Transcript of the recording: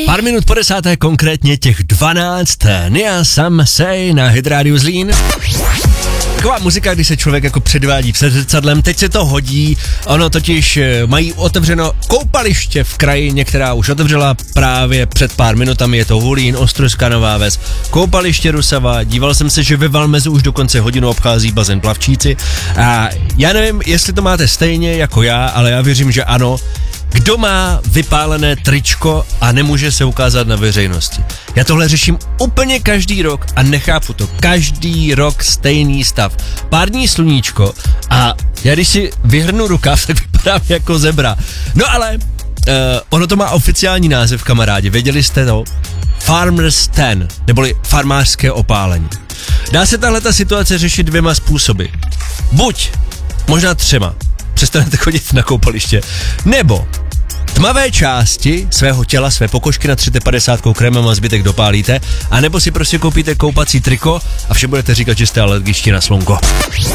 Pár minut po 10. konkrétně těch 12. Nia Sam Say na Hit Radio Zlín. Taková muzika, když se člověk jako předvádí před zrcadlem, teď se to hodí, ono totiž mají otevřeno koupaliště v krajině, která už otevřela právě před pár minutami, je to Hulín, Ostrožská Nová Ves, koupaliště Rusava, díval jsem se, že ve Valmezu už dokonce hodinu obchází bazén Plavčíci a já nevím, jestli to máte stejně jako já, ale já věřím, že ano. Kdo má vypálené tričko a nemůže se ukázat na veřejnosti? Já tohle řeším úplně každý rok a nechápu to. Každý rok stejný stav. Pár dní sluníčko a já když si vyhrnu rukav, tak vypadám jako zebra. No ale ono to má oficiální název, kamarádi. Věděli jste to? Farmer's Tan, neboli farmářské opálení. Dá se tahleta situace řešit 2 způsoby. Buď, možná 3. Přestanete chodit na koupaliště. Nebo tmavé části svého těla, své pokožky natřete 50 krémem a zbytek dopálíte, anebo si prostě koupíte koupací triko a vše budete říkat, že jste alergičtí na slunko.